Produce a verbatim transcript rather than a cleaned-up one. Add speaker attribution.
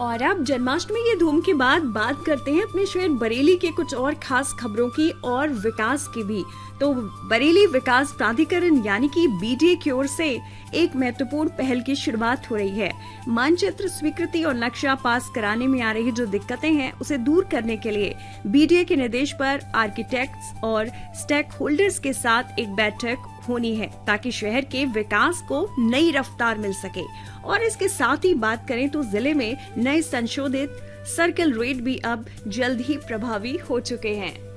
Speaker 1: और अब जन्माष्टमी की धूम के बाद बात करते हैं अपने शहर बरेली के कुछ और खास खबरों की और विकास की भी। तो बरेली विकास प्राधिकरण यानी कि बीडीए की ओर से एक महत्वपूर्ण पहल की शुरुआत हो रही है। मानचित्र स्वीकृति और नक्शा पास कराने में आ रही जो दिक्कतें हैं उसे दूर करने के लिए बीडीए के निर्देश पर आर्किटेक्ट्स और स्टेक होल्डर्स के साथ एक बैठक होनी है ताकि शहर के विकास को नई रफ्तार मिल सके। और इसके साथ ही बात करें तो जिले में नए संशोधित सर्कल रेट भी अब जल्द ही प्रभावी हो चुके हैं।